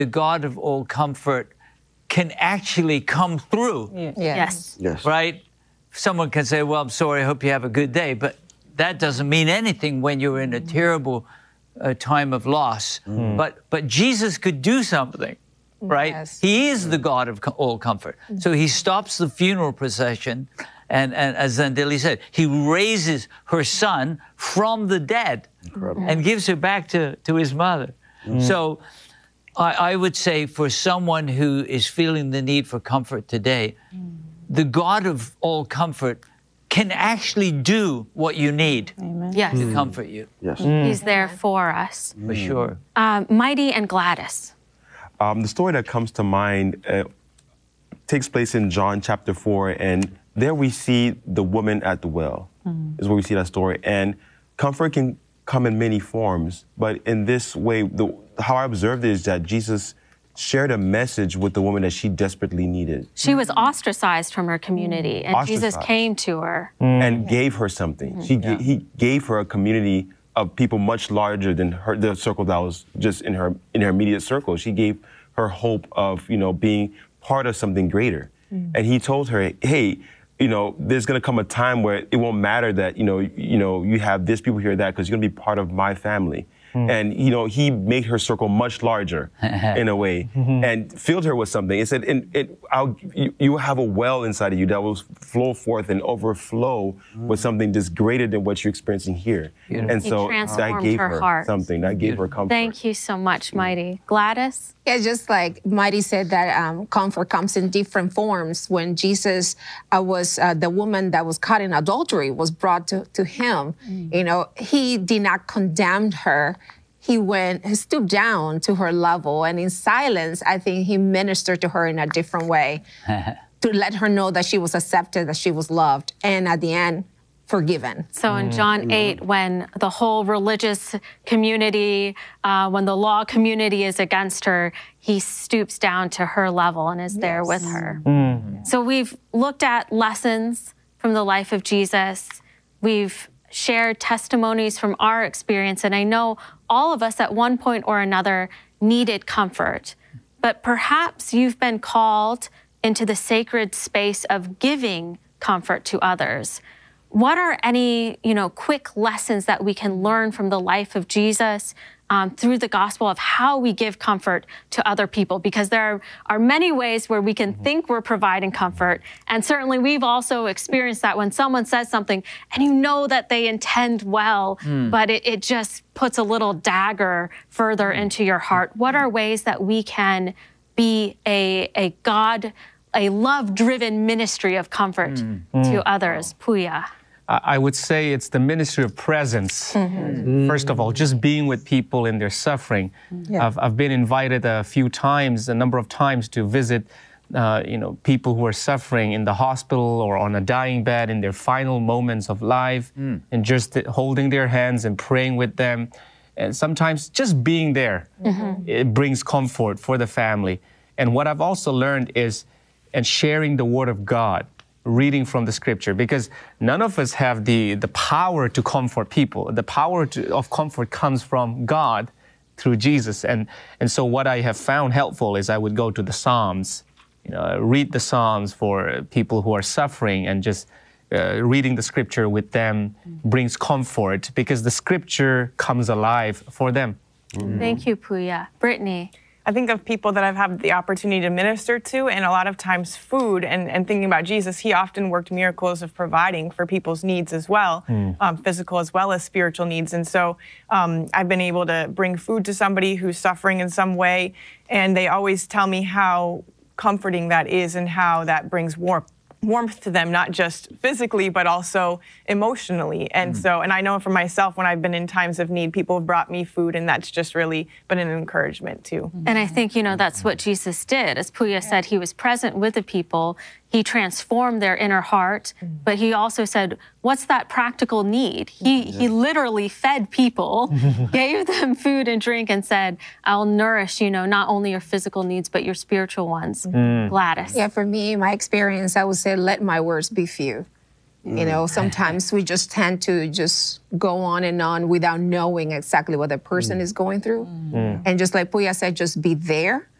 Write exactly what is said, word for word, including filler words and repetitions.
the God of all comfort can actually come through. Yes. Yes. Yes. Right? Someone can say, well, I'm sorry, I hope you have a good day. But that doesn't mean anything when you're in a terrible uh, time of loss. Mm. But, but Jesus could do something, right? Yes. He is the God of co- all comfort. So he stops the funeral procession. And, and as Zandili said, he raises her son from the dead. Incredible. And gives her back to, to his mother. Mm. So I, I would say for someone who is feeling the need for comfort today, mm. the God of all comfort can actually do what you need Amen. Yes. to comfort you. Yes. He's there for us. For sure. Um, Mighty and Gladys. Um, the story that comes to mind uh, takes place in John chapter four, and there we see the woman at the well, mm. is where we see that story. And comfort can come in many forms, but in this way, the, how I observed it is that Jesus shared a message with the woman that she desperately needed. She was ostracized from her community, and Ostracized. Jesus came to her. Mm. And gave her something. Mm. She, yeah. He gave her a community of people much larger than her, the circle that was just in her, in her immediate circle. She gave her hope of, you know, being part of something greater. Mm. And he told her, hey, you know, there's going to come a time where it won't matter that, you know, you know, you have this people here, that, because you're going to be part of my family. Mm. And, you know, he made her circle much larger in a way and filled her with something. He said, and it, I'll, you, you have a well inside of you that will flow forth and overflow mm. with something just greater than what you're experiencing here. Beautiful. And so that gave her, her heart. something, that gave her comfort. Thank you so much, Mighty. Gladys? Yeah, just like Mighty said, that um, comfort comes in different forms. When Jesus uh, was, uh, the woman that was caught in adultery was brought to, to him, mm. you know, he did not condemn her. He went, he stooped down to her level, and in silence, I think he ministered to her in a different way to let her know that she was accepted, that she was loved, and at the end, forgiven. So in John eight, when the whole religious community, uh, when the law community is against her, he stoops down to her level and is there yes. with her. Mm. So we've looked at lessons from the life of Jesus. We've shared testimonies from our experience, and I know all of us at one point or another needed comfort. But perhaps you've been called into the sacred space of giving comfort to others. What are any, you know, quick lessons that we can learn from the life of Jesus um, through the gospel of how we give comfort to other people? Because there are, are many ways where we can think we're providing comfort. And certainly we've also experienced that when someone says something and you know that they intend well, mm. but it, it just puts a little dagger further into your heart. What are ways that we can be a, a God, a love-driven ministry of comfort mm. to mm. others? Puya. I would say it's the ministry of presence. Mm-hmm. First of all, just being with people in their suffering. Yeah. I've, I've been invited a few times, a number of times, to visit uh, you know, people who are suffering in the hospital or on a dying bed in their final moments of life, mm. and just holding their hands and praying with them. And sometimes just being there, mm-hmm. it brings comfort for the family. And what I've also learned is, and sharing the Word of God, reading from the scripture, because none of us have the, the power to comfort people. The power to, of comfort comes from God through Jesus. And, and so what I have found helpful is I would go to the Psalms, you know, read the Psalms for people who are suffering, and just uh, reading the scripture with them brings comfort because the scripture comes alive for them. Mm-hmm. Thank you, Puya. Brittany. I think of people that I've had the opportunity to minister to, and a lot of times food, and, and thinking about Jesus, he often worked miracles of providing for people's needs as well, mm. um, physical as well as spiritual needs. And so um, I've been able to bring food to somebody who's suffering in some way, and they always tell me how comforting that is and how that brings warmth. warmth to them, not just physically, but also emotionally. And mm. so, and I know for myself, when I've been in times of need, people have brought me food, and that's just really been an encouragement too. And I think, you know, that's what Jesus did. As Puya said, he was present with the people. He transformed their inner heart, but he also said, what's that practical need? He, yeah. he literally fed people, gave them food and drink, and said, I'll nourish, you know, not only your physical needs, but your spiritual ones. Mm. Gladys. Yeah, for me, my experience, I would say, let my words be few. You know, sometimes we just tend to just go on and on without knowing exactly what the person is going through. And just like Puya said, just be there